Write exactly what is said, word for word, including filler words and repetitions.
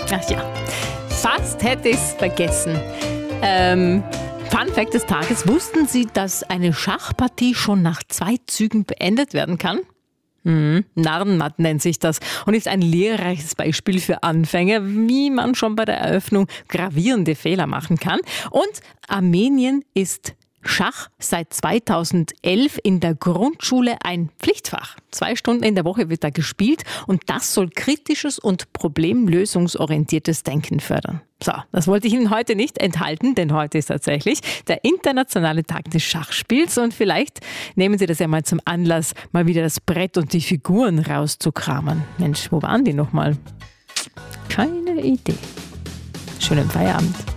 Ach ja, fast hätte ich es vergessen. Ähm, Fun Fact des Tages. Wussten Sie, dass eine Schachpartie schon nach zwei Zügen beendet werden kann? Mhm. Narrenmatt nennt sich das und ist ein lehrreiches Beispiel für Anfänger, wie man schon bei der Eröffnung gravierende Fehler machen kann. Und Armenien ist Schach seit zweitausendelf in der Grundschule ein Pflichtfach. Zwei Stunden in der Woche wird da gespielt und das soll kritisches und problemlösungsorientiertes Denken fördern. So, das wollte ich Ihnen heute nicht enthalten, denn heute ist tatsächlich der internationale Tag des Schachspiels und vielleicht nehmen Sie das ja mal zum Anlass, mal wieder das Brett und die Figuren rauszukramen. Mensch, wo waren die nochmal? Keine Idee. Schönen Feierabend.